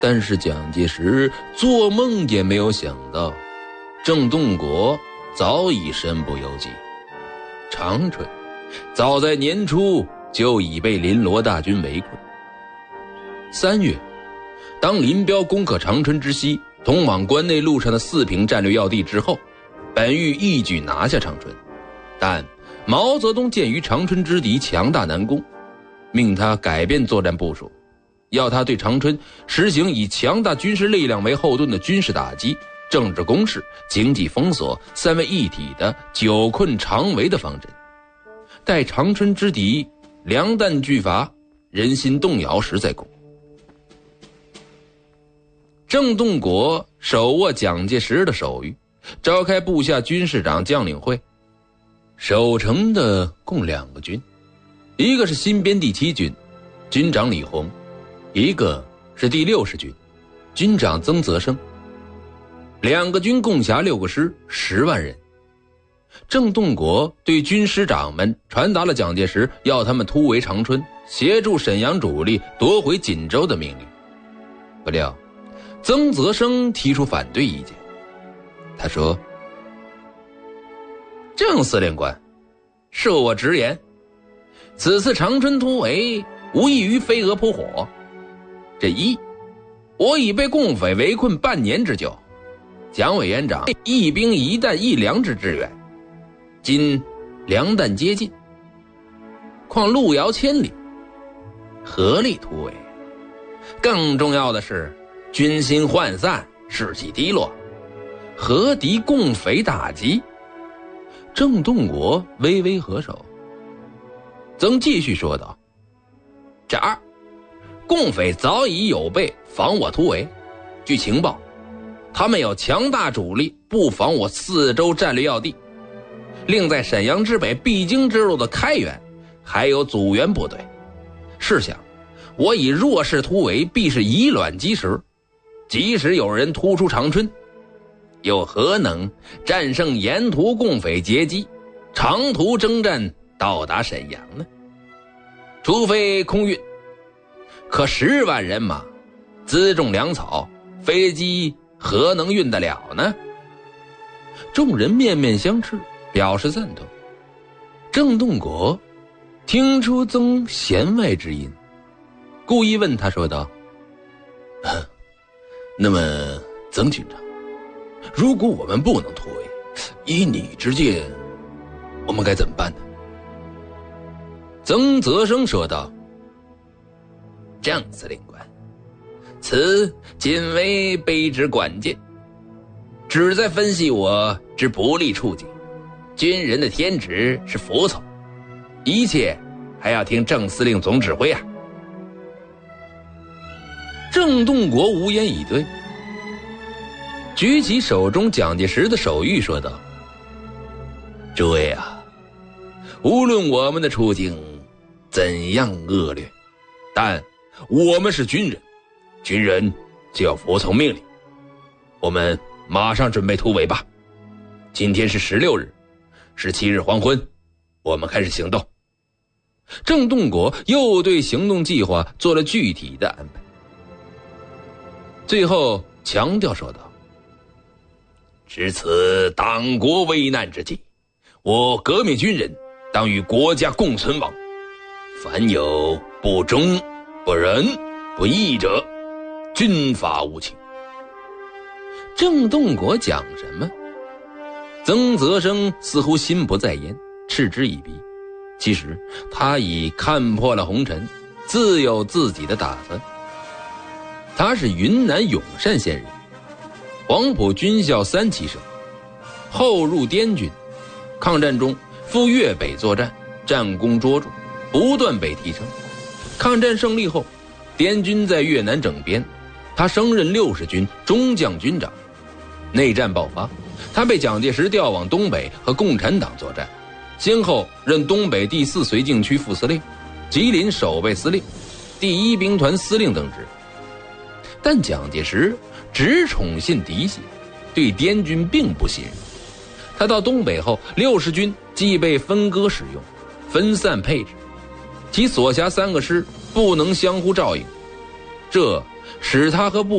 但是蒋介石做梦也没有想到，郑洞国早已身不由己。长春早在年初就已被林罗大军围困。3月，当林彪攻克长春之西通往关内路上的4平战略要地之后，本欲一举拿下长春，但毛泽东鉴于长春之敌强大难攻，命他改变作战部署，要他对长春实行以强大军事力量为后盾的军事打击、政治攻势、经济封锁3位一体的久困长围的方针。待长春之敌粮弹俱乏、人心动摇时再攻。郑洞国手握蒋介石的手谕，召开部下军事长将领会。守城的共2个军，一个是新编第7军，军长李鸿；一个是第60军，军长曾泽生。2个军共辖6个师，10万人。郑洞国对军师长们传达了蒋介石要他们突围长春，协助沈阳主力夺回锦州的命令。不料曾泽生提出反对意见，他说：郑司令官，恕我直言，此次长春突围无异于飞蛾扑火。这一，我已被共匪围困半年之久，蒋委员长一兵一弹一粮之支援，今粮弹接近，况路遥千里，合力突围？更重要的是，军心涣散，士气低落，何敌共匪打击？郑洞国微微合手。曾继续说道：这2，共匪早已有备防我突围。据情报，他们有强大主力布防我4州战略要地，另在沈阳之北必经之路的开原还有阻援部队。试想，我以弱势突围，必是以卵击石，即使有人突出长春，又何能战胜沿途共匪截击，长途征战到达沈阳呢？除非空运，可10万人马，辎重粮草，飞机何能运得了呢？众人面面相觑，表示赞同。郑洞国听出曾弦外之音，故意问他说道：那么曾军长，如果我们不能突围，依你之见，我们该怎么办呢？曾泽生说道：郑司令官，此仅为卑职管见，旨在分析我之不利处境。军人的天职是服从，一切还要听郑司令总指挥啊。郑洞国无言以对，举起手中蒋介石的手谕说道：诸位啊，无论我们的处境怎样恶劣，但我们是军人，军人就要服从命令。我们马上准备突围吧。今天是16日，17日黄昏，我们开始行动。郑洞国又对行动计划做了具体的安排，最后强调说道：值此党国危难之际，我革命军人当与国家共存亡，凡有不忠、不仁、不义者，军法无情。郑洞国讲什么？曾泽生似乎心不在焉，嗤之以鼻。其实他已看破了红尘，自有自己的打算。他是云南永善县人，黄埔军校3期生，后入滇军。抗战中赴粤北作战，战功卓著，不断被提升。抗战胜利后，滇军在越南整编，他升任60军中将军长。内战爆发，他被蒋介石调往东北和共产党作战，先后任东北第4绥靖区副司令、吉林守备司令、第1兵团司令等职。但蒋介石只宠信嫡系，对滇军并不信任。他到东北后，60军即被分割使用，分散配置，其所辖3个师不能相互照应，这使他和部